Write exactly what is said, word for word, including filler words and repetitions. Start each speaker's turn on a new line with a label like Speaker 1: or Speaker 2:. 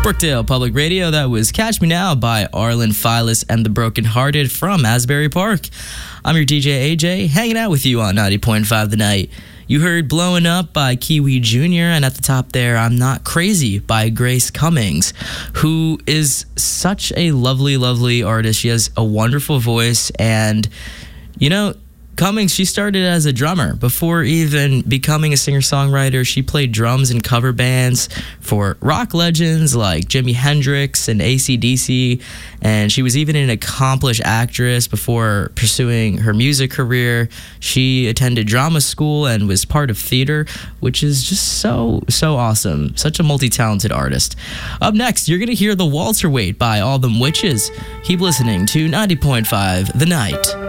Speaker 1: Brookdale Public Radio, that was Catch Me Now by Arlen Files and the Broken Hearted from Asbury Park. I'm your D J A J, hanging out with you on ninety point five The Night. You heard Blowing Up by Kiwi Junior, and at the top there, I'm Not Crazy by Grace Cummings, who is such a lovely, lovely artist. She has a wonderful voice, and, you know, Cummings, she started as a drummer. Before even becoming a singer-songwriter, she played drums in cover bands for rock legends like Jimi Hendrix and A C D C, and she was even an accomplished actress before pursuing her music career. She attended drama school and was part of theater, which is just so, so awesome. Such a multi-talented artist. Up next, you're going to hear The Walter Weight by All Them Witches. Keep listening to ninety point five The Night.